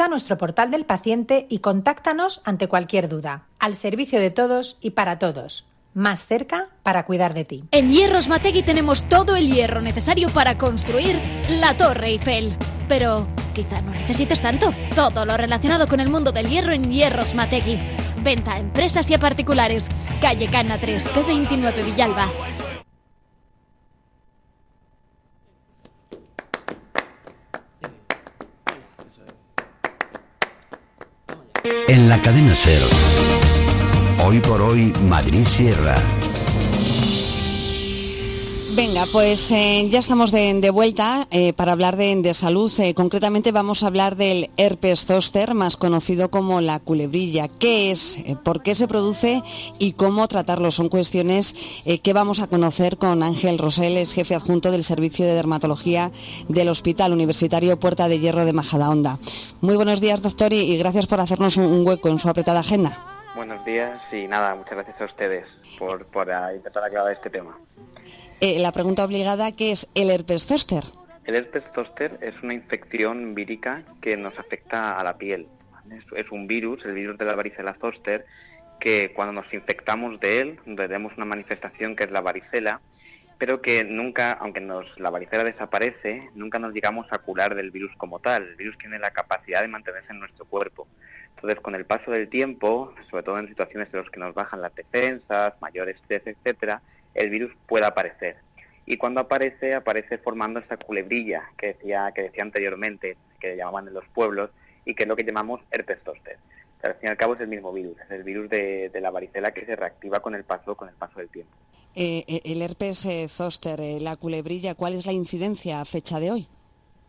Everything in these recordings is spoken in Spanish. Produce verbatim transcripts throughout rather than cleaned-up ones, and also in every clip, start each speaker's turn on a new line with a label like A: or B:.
A: Visita nuestro portal del paciente y contáctanos ante cualquier duda. Al servicio de todos y para todos. Más cerca para cuidar de ti.
B: En Hierros Mategui tenemos todo el hierro necesario para construir la Torre Eiffel. Pero quizá no necesites tanto. Todo lo relacionado con el mundo del hierro en Hierros Mategui. Venta a empresas y a particulares. Calle Cana tres, P veintinueve, Villalba.
C: En la cadena SER, hoy por hoy Madrid Sierra.
D: Venga, pues eh, ya estamos de, de vuelta eh, para hablar de, de salud. Eh, concretamente vamos a hablar del herpes zóster, más conocido como la culebrilla. ¿Qué es? Eh, ¿Por qué se produce? ¿Y cómo tratarlo? Son cuestiones eh, que vamos a conocer con Ángel Rosell, es jefe adjunto del Servicio de Dermatología del Hospital Universitario Puerta de Hierro de Majadahonda. Muy buenos días, doctor, y, y gracias por hacernos un, un hueco en su apretada agenda.
E: Buenos días y nada, muchas gracias a ustedes por, por uh, intentar aclarar este tema.
D: Eh, la pregunta obligada, ¿qué es el herpes zóster?
E: El herpes zóster es una infección vírica que nos afecta a la piel. Es, es un virus, el virus de la varicela zóster, que cuando nos infectamos de él, tenemos una manifestación que es la varicela, pero que nunca, aunque nos, la varicela desaparece, nunca nos llegamos a curar del virus como tal. El virus tiene la capacidad de mantenerse en nuestro cuerpo. Entonces, con el paso del tiempo, sobre todo en situaciones en las que nos bajan las defensas, mayor estrés, etcétera, el virus puede aparecer. Y cuando aparece, aparece formando esa culebrilla que decía, que decía anteriormente, que llamaban en los pueblos, y que es lo que llamamos herpes zóster. O sea, al fin y al cabo es el mismo virus, es el virus de, de la varicela que se reactiva con el paso, con el paso del tiempo.
D: Eh, el herpes eh, zóster, eh, la culebrilla, ¿cuál es la incidencia a fecha de hoy?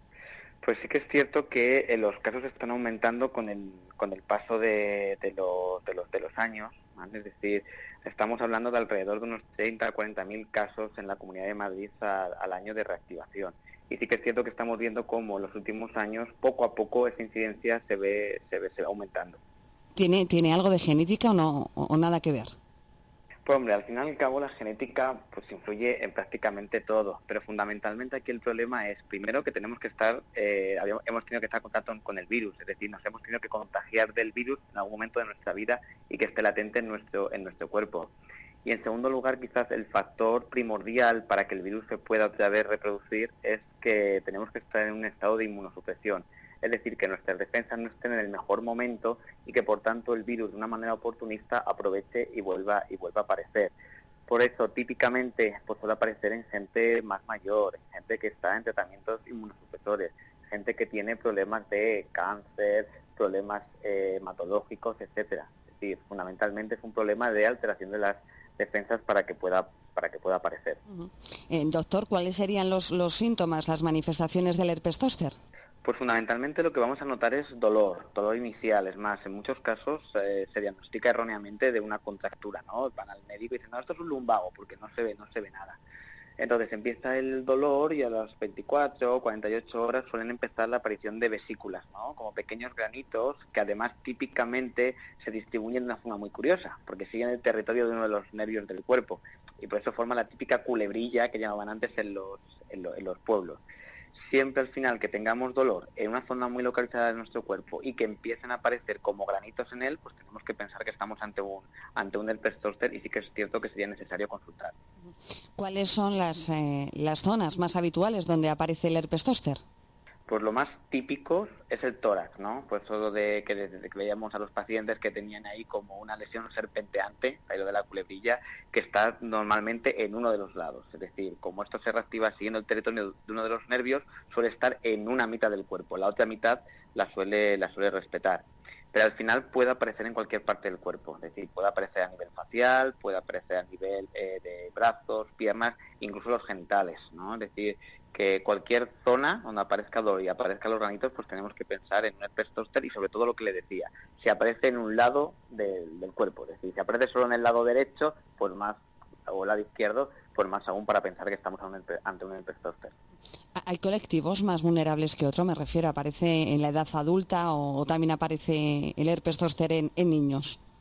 E: Pues sí que es cierto que eh, los casos están aumentando con el con el paso de, de, los, de, los, de los años, ¿vale? Es decir, estamos hablando de alrededor de unos treinta a cuarenta mil casos en la Comunidad de Madrid a, al año de reactivación. Y sí que es cierto que estamos viendo cómo en los últimos años, poco a poco, esa incidencia se ve, se ve, se va aumentando.
D: ¿Tiene, ¿Tiene algo de genética o no o, o nada que ver?
E: Pues hombre, al final y al cabo la genética pues influye en prácticamente todo, pero fundamentalmente aquí el problema es, primero, que tenemos que estar, eh, hemos tenido que estar en contacto con el virus, es decir, nos hemos tenido que contagiar del virus en algún momento de nuestra vida y que esté latente en nuestro, en nuestro cuerpo. Y en segundo lugar, quizás el factor primordial para que el virus se pueda otra vez reproducir es que tenemos que estar en un estado de inmunosupresión. Es decir, que nuestras defensas no estén en el mejor momento y que por tanto el virus de una manera oportunista aproveche y vuelva y vuelva a aparecer. Por eso típicamente pues suele aparecer en gente más mayor, en gente que está en tratamientos inmunosupresores, gente que tiene problemas de cáncer, problemas eh, hematológicos, etcétera. Es decir, fundamentalmente es un problema de alteración de las defensas para que pueda para que pueda aparecer.
D: Uh-huh. eh, doctor, ¿cuáles serían los, los síntomas, las manifestaciones del herpes zóster?
E: Pues fundamentalmente lo que vamos a notar es dolor, dolor inicial. Es más, en muchos casos eh, se diagnostica erróneamente de una contractura, ¿no? Van al médico y dicen, no, esto es un lumbago, porque no se ve, no se ve nada. Entonces empieza el dolor y a las veinticuatro o cuarenta y ocho horas suelen empezar la aparición de vesículas, ¿no? Como pequeños granitos que además típicamente se distribuyen de una forma muy curiosa, porque siguen el territorio de uno de los nervios del cuerpo y por eso forma la típica culebrilla que llamaban antes en los, en, lo, en los pueblos. Siempre al final que tengamos dolor en una zona muy localizada de nuestro cuerpo y que empiecen a aparecer como granitos en él, pues tenemos que pensar que estamos ante un ante un herpes zóster y sí que es cierto que sería necesario consultar.
D: ¿Cuáles son las eh, las zonas más habituales donde aparece el herpes zóster?
E: Pues lo más típico es el tórax, ¿no? Pues todo de que desde que veíamos a los pacientes que tenían ahí como una lesión serpenteante, lo de la culebrilla, que está normalmente en uno de los lados. Es decir, como esto se reactiva siguiendo el territorio de uno de los nervios, suele estar en una mitad del cuerpo. La otra mitad la suele, la suele respetar. Pero al final puede aparecer en cualquier parte del cuerpo. Es decir, puede aparecer a nivel facial, puede aparecer a nivel eh, de brazos, piernas, incluso los genitales, ¿no? Es decir, que cualquier zona donde aparezca dolor y aparezcan los granitos, pues tenemos que pensar en un herpes zóster y sobre todo lo que le decía, si aparece en un lado de, del cuerpo, es decir, si aparece solo en el lado derecho, pues más, o el lado izquierdo, pues más aún para pensar que estamos ante un herpes zóster.
D: ¿Hay colectivos más vulnerables que otros? Me refiero, ¿aparece en la edad adulta o, o también aparece el herpes zóster en, en niños?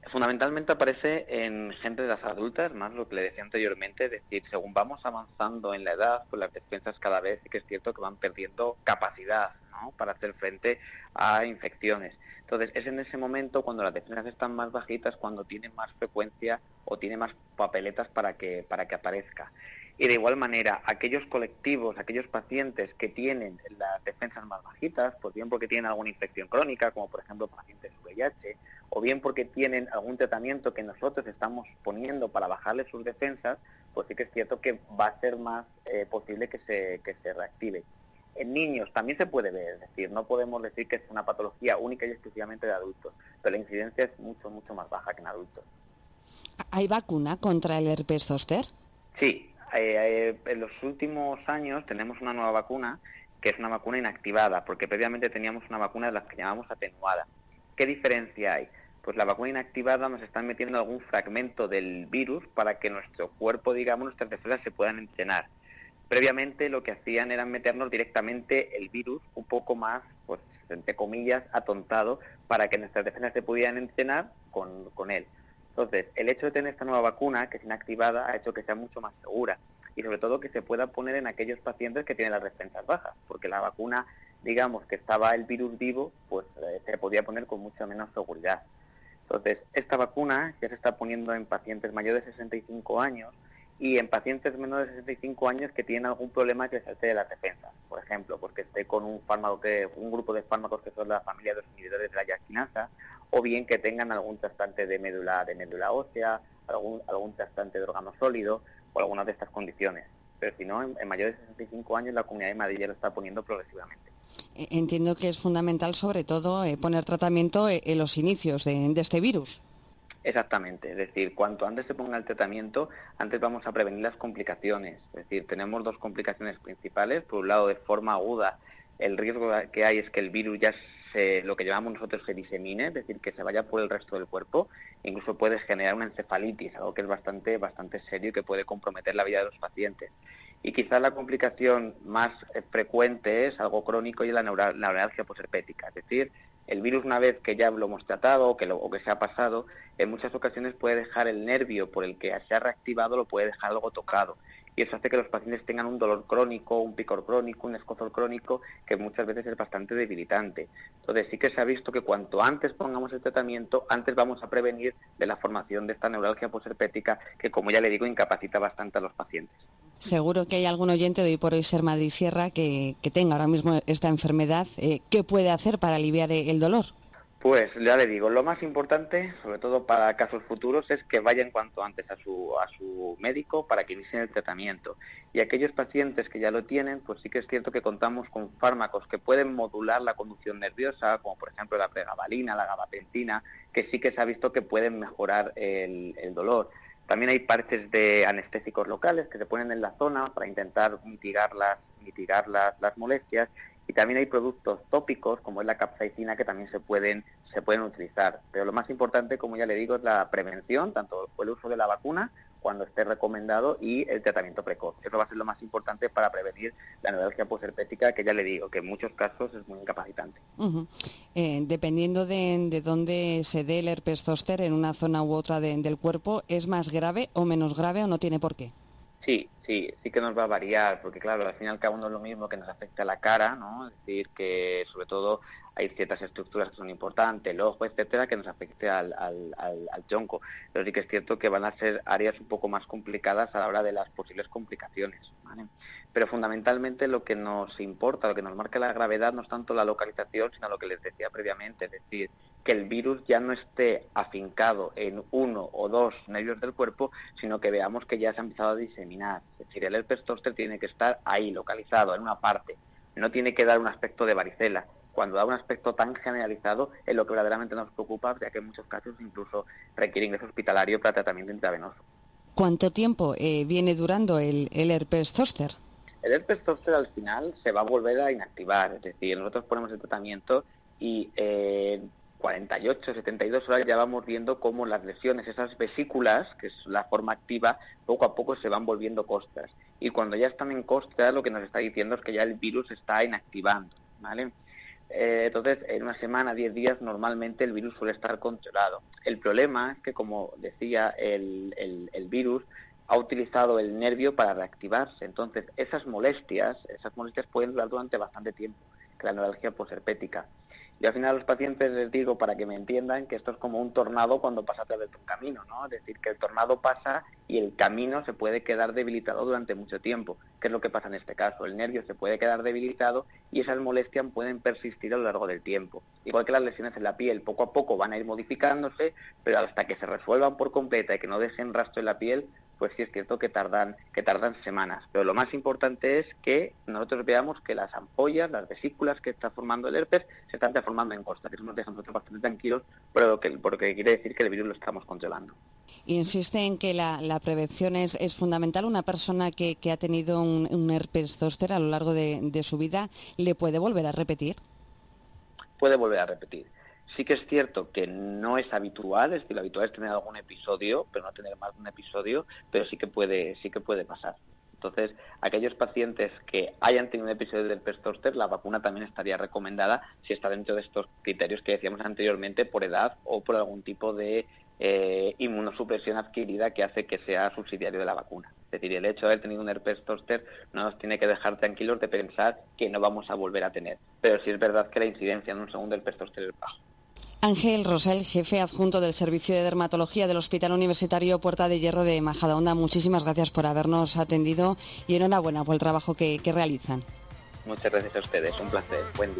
E: Fundamentalmente aparece en gente de las adultas, más lo que le decía anteriormente, es decir, según vamos avanzando en la edad, pues las defensas cada vez sí que es cierto que van perdiendo capacidad, ¿no?, para hacer frente a infecciones. Entonces, es en ese momento cuando las defensas están más bajitas, cuando tienen más frecuencia o tienen más papeletas para que, para que aparezca. Y de igual manera, aquellos colectivos, aquellos pacientes que tienen las defensas más bajitas, pues bien porque tienen alguna infección crónica, como por ejemplo pacientes V I H, o bien porque tienen algún tratamiento que nosotros estamos poniendo para bajarle sus defensas, pues sí que es cierto que va a ser más eh, posible que se, que se reactive. En niños también se puede ver, es decir, no podemos decir que es una patología única y exclusivamente de adultos, pero la incidencia es mucho, mucho más baja que en adultos.
D: ¿Hay vacuna contra el herpes zóster?
E: Sí. Eh, eh, en los últimos años tenemos una nueva vacuna que es una vacuna inactivada, porque previamente teníamos una vacuna de las que llamamos atenuada. ¿Qué diferencia hay? Pues la vacuna inactivada nos están metiendo algún fragmento del virus para que nuestro cuerpo, digamos, nuestras defensas se puedan entrenar. Previamente lo que hacían era meternos directamente el virus un poco más, pues entre comillas, atontado, para que nuestras defensas se pudieran entrenar con, con él. Entonces, el hecho de tener esta nueva vacuna, que es inactivada, ha hecho que sea mucho más segura y sobre todo que se pueda poner en aquellos pacientes que tienen las defensas bajas, porque la vacuna, digamos, que estaba el virus vivo, pues eh, se podía poner con mucha menos seguridad. Entonces, esta vacuna ya se está poniendo en pacientes mayores de sesenta y cinco años y en pacientes menores de sesenta y cinco años que tienen algún problema que les altere las defensas. Por ejemplo, porque esté con un fármaco que, un grupo de fármacos que son la familia de los inhibidores de la yakinasa, o bien que tengan algún trasplante de médula, de médula ósea, algún, algún trasplante de órgano sólido, o alguna de estas condiciones. Pero si no, en, en mayores de sesenta y cinco años la Comunidad de Madrid ya lo está poniendo progresivamente.
D: Entiendo que es fundamental, sobre todo, eh, poner tratamiento eh, en los inicios de, de este virus.
E: Exactamente, es decir, cuanto antes se ponga el tratamiento, antes vamos a prevenir las complicaciones. Es decir, tenemos dos complicaciones principales. Por un lado, de forma aguda, el riesgo que hay es que el virus ya se, lo que llamamos nosotros, se disemine, es decir, que se vaya por el resto del cuerpo. Incluso puede generar una encefalitis, algo que es bastante, bastante serio y que puede comprometer la vida de los pacientes. Y quizás la complicación más frecuente es algo crónico y es la neural, la neuralgia posherpética, es decir, el virus, una vez que ya lo hemos tratado o que, lo, o que se ha pasado, en muchas ocasiones puede dejar el nervio por el que se ha reactivado, lo puede dejar algo tocado. Y eso hace que los pacientes tengan un dolor crónico, un picor crónico, un escozor crónico, que muchas veces es bastante debilitante. Entonces sí que se ha visto que cuanto antes pongamos el tratamiento, antes vamos a prevenir de la formación de esta neuralgia posherpética, que, como ya le digo, incapacita bastante a los pacientes.
D: Seguro que hay algún oyente de Hoy por Hoy Ser Madrid Sierra que, que tenga ahora mismo esta enfermedad. Eh, ¿Qué puede hacer para aliviar el dolor?
E: Pues ya le digo, lo más importante, sobre todo para casos futuros, es que vayan cuanto antes a su, a su médico para que inicien el tratamiento. Y aquellos pacientes que ya lo tienen, pues sí que es cierto que contamos con fármacos que pueden modular la conducción nerviosa, como por ejemplo la pregabalina, la gabapentina, que sí que se ha visto que pueden mejorar el, el dolor. También hay parches de anestésicos locales que se ponen en la zona para intentar mitigar las, mitigar las, las molestias, y también hay productos tópicos como es la capsaicina que también se pueden, se pueden utilizar. Pero lo más importante, como ya le digo, es la prevención, tanto el uso de la vacuna cuando esté recomendado y el tratamiento precoz. Eso va a ser lo más importante para prevenir la neuralgia posherpética, que ya le digo que en muchos casos es muy incapacitante.
D: Uh-huh. Eh, dependiendo de, de dónde se dé el herpes zóster, en una zona u otra de, del cuerpo, ¿es más grave o menos grave o no tiene por qué?
E: Sí, sí, sí que nos va a variar, porque claro, al fin y al cabo no es lo mismo que nos afecta a la cara, ¿no? Es decir, que sobre todo hay ciertas estructuras que son importantes, el ojo, etcétera, que nos afecte al, al, al, al tronco. Pero sí que es cierto que van a ser áreas un poco más complicadas a la hora de las posibles complicaciones, ¿vale? Pero fundamentalmente lo que nos importa, lo que nos marca la gravedad, no es tanto la localización, sino lo que les decía previamente, es decir, que el virus ya no esté afincado en uno o dos nervios del cuerpo, sino que veamos que ya se ha empezado a diseminar. Es decir, el herpes zóster tiene que estar ahí, localizado, en una parte. No tiene que dar un aspecto de varicela. Cuando da un aspecto tan generalizado es lo que verdaderamente nos preocupa, ya que en muchos casos incluso requiere ingreso hospitalario para tratamiento intravenoso.
D: ¿Cuánto tiempo eh, viene durando el, el herpes zóster?
E: El herpes zóster al final se va a volver a inactivar, es decir, nosotros ponemos el tratamiento y eh, cuarenta y ocho, setenta y dos horas ya vamos viendo cómo las lesiones, esas vesículas, que es la forma activa, poco a poco se van volviendo costras. Y cuando ya están en costra, lo que nos está diciendo es que ya el virus está inactivando, ¿vale? Eh, entonces, en una semana, diez días, normalmente el virus suele estar controlado. El problema es que, como decía, el, el, el virus ha utilizado el nervio para reactivarse. Entonces, esas molestias, esas molestias pueden durar durante bastante tiempo, que la neuralgia posherpética. Y al final a los pacientes les digo, para que me entiendan, que esto es como un tornado cuando pasa a través de un camino, ¿no? Es decir, que el tornado pasa y el camino se puede quedar debilitado durante mucho tiempo. ¿Qué es lo que pasa en este caso? El nervio se puede quedar debilitado y esas molestias pueden persistir a lo largo del tiempo. Igual que las lesiones en la piel, poco a poco van a ir modificándose, pero hasta que se resuelvan por completa y que no dejen rastro en la piel, pues sí es cierto que tardan, que tardan semanas. Pero lo más importante es que nosotros veamos que las ampollas, las vesículas que está formando el herpes, se están transformando en costra, que eso nos deja nosotros bastante tranquilos, pero que, porque quiere decir que el virus lo estamos controlando.
D: Insiste en que la, la prevención es, es fundamental. Una persona que, que ha tenido un, un herpes zóster a lo largo de, de su vida, ¿le puede volver a repetir?
E: Puede volver a repetir. Sí que es cierto que no es habitual, es decir, lo habitual es tener algún episodio, pero no tener más de un episodio, pero sí que puede, sí que puede pasar. Entonces, aquellos pacientes que hayan tenido un episodio del herpes zóster, la vacuna también estaría recomendada si está dentro de estos criterios que decíamos anteriormente, por edad o por algún tipo de eh, inmunosupresión adquirida que hace que sea subsidiario de la vacuna. Es decir, el hecho de haber tenido un herpes zóster no nos tiene que dejar tranquilos de pensar que no vamos a volver a tener. Pero sí es verdad que la incidencia en un segundo herpes zóster es baja.
D: Ángel Rosell, jefe adjunto del Servicio de Dermatología del Hospital Universitario Puerta de Hierro de Majadahonda, muchísimas gracias por habernos atendido y enhorabuena por el trabajo que, que realizan.
E: Muchas gracias a ustedes, un placer. Buen día.